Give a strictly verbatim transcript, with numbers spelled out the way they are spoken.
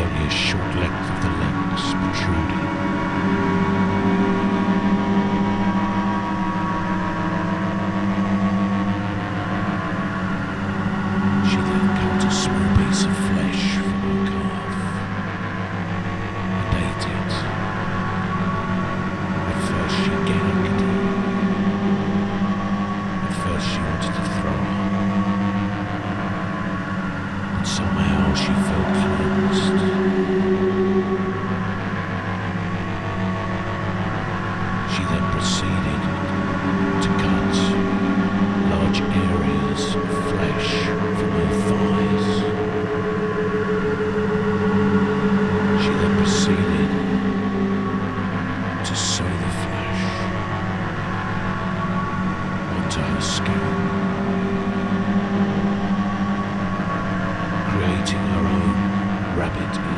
only a short length of the lens protruding. She then cut a small piece of flesh from her calf and ate it. At first she gagged. At first she wanted to throw up. But somehow she felt cleansed. She then proceeded to cut large areas of flesh from her thighs. She then proceeded to sew the flesh onto her skin, creating her own rabbit